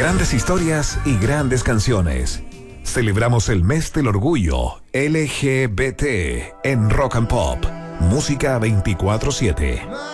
Grandes historias y grandes canciones. Celebramos el mes del orgullo LGBT en Rock and Pop. Música 24/7.